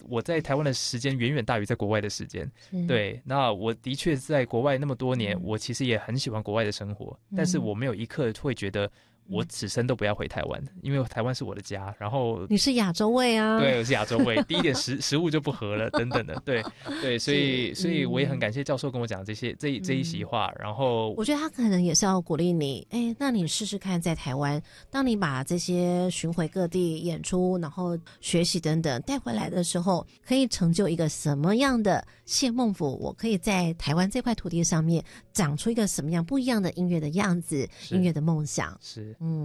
我在台湾的时间远远大于在国外的时间。对，那我的确在国外那么多年，我其实也很喜欢国外的生活，但是我没有一刻会觉得我此生都不要回台湾，因为台湾是我的家。然后你是亚洲胃啊， 对，我是亚洲胃，第一点食物就不合了，等等的，对对，所以我也很感谢教授跟我讲这一席话。然后我觉得他可能也是要鼓励你，那你试试看在台湾，当你把这些巡回各地演出，然后学习等等带回来的时候，可以成就一个什么样的谢孟甫，我可以在台湾这块土地上面长出一个什么样不一样的音乐的样子，音乐的梦想。 是。